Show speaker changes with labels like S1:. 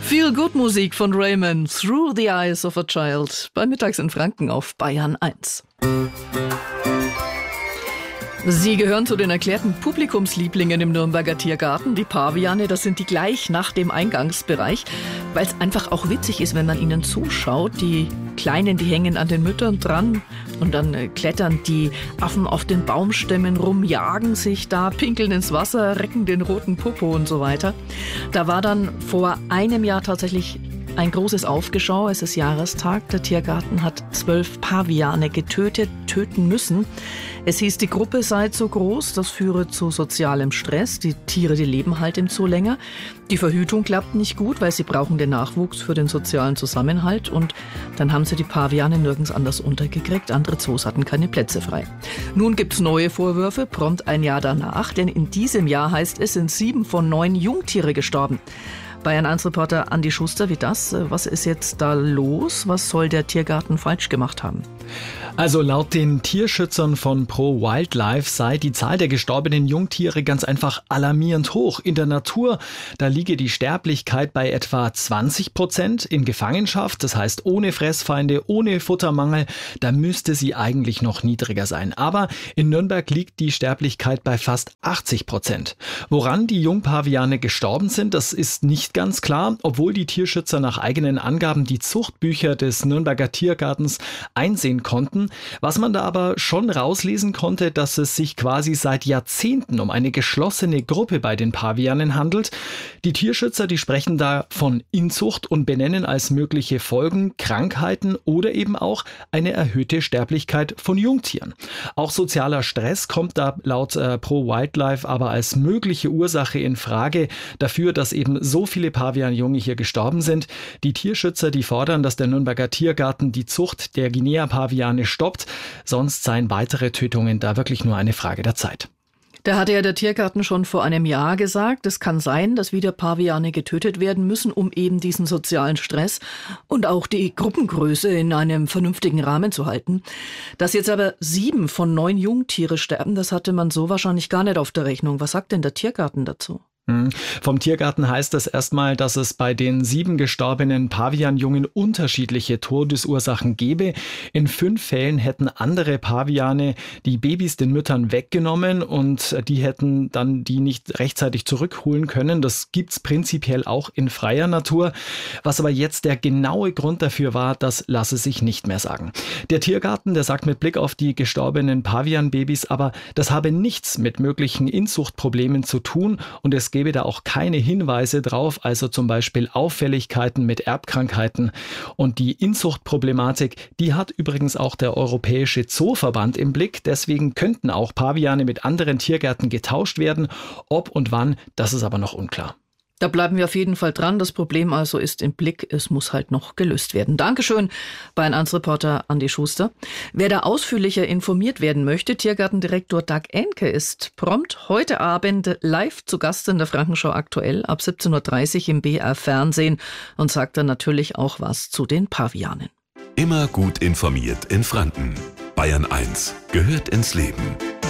S1: Feel-Good-Musik von Raymond, Through the Eyes of a Child, bei Mittags in Franken auf Bayern 1. Sie gehören zu den erklärten Publikumslieblingen im Nürnberger Tiergarten. Die Paviane, das sind die gleich nach dem Eingangsbereich, weil es einfach auch witzig ist, wenn man ihnen zuschaut. Die Kleinen, die hängen an den Müttern dran und dann klettern die Affen auf den Baumstämmen rum, jagen sich da, pinkeln ins Wasser, recken den roten Popo und so weiter. Da war dann vor einem Jahr tatsächlich ein großes Aufgeschau. Es ist Jahrestag. Der Tiergarten hat 12 Paviane töten müssen. Es hieß, die Gruppe sei zu groß, das führe zu sozialem Stress. Die Tiere, die leben halt im Zoo länger. Die Verhütung klappt nicht gut, weil sie brauchen den Nachwuchs für den sozialen Zusammenhalt. Und dann haben sie die Paviane nirgends anders untergekriegt. Andere Zoos hatten keine Plätze frei. Nun gibt's neue Vorwürfe, prompt ein Jahr danach. Denn in diesem Jahr, heißt es, sind 7 von 9 Jungtiere gestorben. Bayern-1-Reporter Andi Schuster, wie das? Was ist jetzt da los? Was soll der Tiergarten falsch gemacht haben?
S2: Also laut den Tierschützern von Pro Wildlife sei die Zahl der gestorbenen Jungtiere ganz einfach alarmierend hoch. In der Natur, da liege die Sterblichkeit bei etwa 20%. In Gefangenschaft, das heißt ohne Fressfeinde, ohne Futtermangel, da müsste sie eigentlich noch niedriger sein. Aber in Nürnberg liegt die Sterblichkeit bei fast 80%. Woran die Jungpaviane gestorben sind, das ist nicht ganz klar, obwohl die Tierschützer nach eigenen Angaben die Zuchtbücher des Nürnberger Tiergartens einsehen konnten. Was man da aber schon rauslesen konnte, dass es sich quasi seit Jahrzehnten um eine geschlossene Gruppe bei den Pavianen handelt. Die Tierschützer, die sprechen da von Inzucht und benennen als mögliche Folgen Krankheiten oder eben auch eine erhöhte Sterblichkeit von Jungtieren. Auch sozialer Stress kommt da laut Pro Wildlife aber als mögliche Ursache in Frage dafür, dass eben so viele Pavianjunge hier gestorben sind. Die Tierschützer, die fordern, dass der Nürnberger Tiergarten die Zucht der Guinea-Paviane stoppt. Sonst seien weitere Tötungen da wirklich nur eine Frage der Zeit.
S1: Da hatte ja der Tiergarten schon vor einem Jahr gesagt, es kann sein, dass wieder Paviane getötet werden müssen, um eben diesen sozialen Stress und auch die Gruppengröße in einem vernünftigen Rahmen zu halten. Dass jetzt aber 7 von 9 Jungtiere sterben, das hatte man so wahrscheinlich gar nicht auf der Rechnung. Was sagt denn der Tiergarten dazu?
S2: Vom Tiergarten heißt es erstmal, dass es bei den 7 gestorbenen Pavianjungen unterschiedliche Todesursachen gebe. In 5 Fällen hätten andere Paviane die Babys den Müttern weggenommen und die hätten dann die nicht rechtzeitig zurückholen können. Das gibt's prinzipiell auch in freier Natur. Was aber jetzt der genaue Grund dafür war, das lasse sich nicht mehr sagen. Der Tiergarten, der sagt mit Blick auf die gestorbenen Pavianbabys, aber das habe nichts mit möglichen Inzuchtproblemen zu tun und es gebe da auch keine Hinweise drauf, also zum Beispiel Auffälligkeiten mit Erbkrankheiten. Und die Inzuchtproblematik, die hat übrigens auch der Europäische Zooverband im Blick. Deswegen könnten auch Paviane mit anderen Tiergärten getauscht werden. Ob und wann, das ist aber noch unklar.
S1: Da bleiben wir auf jeden Fall dran. Das Problem also ist im Blick. Es muss halt noch gelöst werden. Dankeschön, Bayern-1-Reporter Andi Schuster. Wer da ausführlicher informiert werden möchte, Tiergartendirektor Doug Enke ist prompt heute Abend live zu Gast in der Frankenschau aktuell ab 17.30 Uhr im BR Fernsehen und sagt dann natürlich auch was zu den Pavianen.
S3: Immer gut informiert in Franken. Bayern 1 gehört ins Leben.